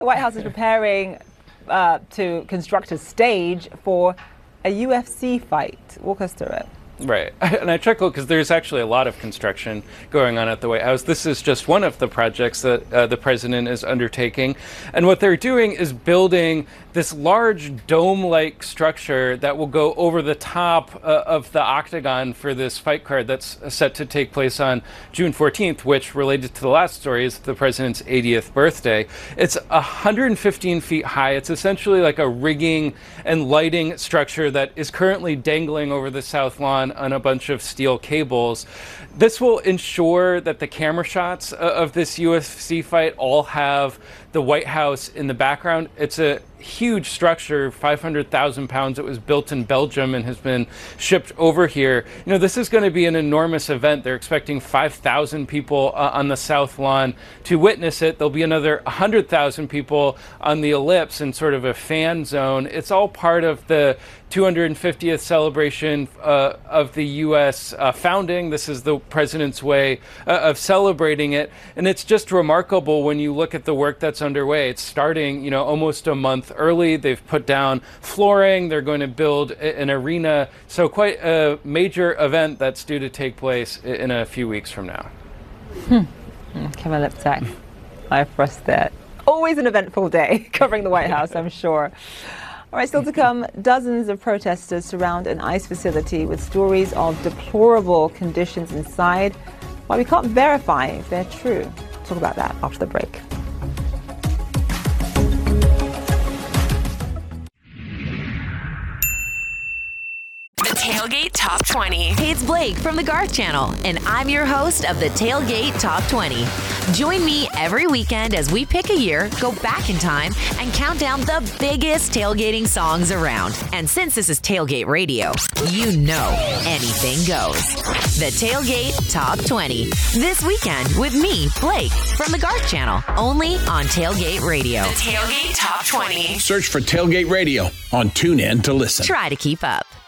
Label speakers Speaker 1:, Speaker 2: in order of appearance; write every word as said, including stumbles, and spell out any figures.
Speaker 1: The White House is preparing uh, to construct a stage for a U F C fight. Walk us through it.
Speaker 2: Right. And I chuckle because there's actually a lot of construction going on at the White House. This is just one of the projects that uh, the president is undertaking. And what they're doing is building this large dome-like structure that will go over the top uh, of the octagon for this fight card that's set to take place on June fourteenth, which, related to the last story, is the president's eightieth birthday. It's one hundred fifteen feet high. It's essentially like a rigging and lighting structure that is currently dangling over the South Lawn on a bunch of steel cables. This will ensure that the camera shots of this U F C fight all have the White House in the background. It's a huge structure, five hundred thousand pounds. It was built in Belgium and has been shipped over here. You know, this is going to be an enormous event. They're expecting five thousand people uh, on the South Lawn to witness it. There'll be another one hundred thousand people on the ellipse in sort of a fan zone. It's all part of the two hundred fiftieth celebration uh, of the U S uh, founding. This is the president's way uh, of celebrating it. And it's just remarkable when you look at the work that's underway. It's starting, you know, almost a month early. They've put down flooring. They're going to build an arena. So quite a major event that's due to take place in a few weeks from now.
Speaker 1: Hmm. Kevin Liptak, live for us there. Always an eventful day covering the White House, I'm sure. All right, still to come, dozens of protesters surround an ICE facility with stories of deplorable conditions inside, while we can't verify if they're true. We'll talk about that after the break.
Speaker 3: The Tailgate Top twenty. Hey, it's Blake from the Garth Channel, and I'm your host of the Tailgate Top twenty. Join me every weekend as we pick a year, go back in time, and count down the biggest tailgating songs around. And since this is Tailgate Radio, you know anything goes. The Tailgate Top twenty. This weekend with me, Blake, from the Garth Channel, only on Tailgate Radio. The Tailgate Top twenty.
Speaker 4: Search for Tailgate Radio on TuneIn to listen.
Speaker 3: Try to keep up.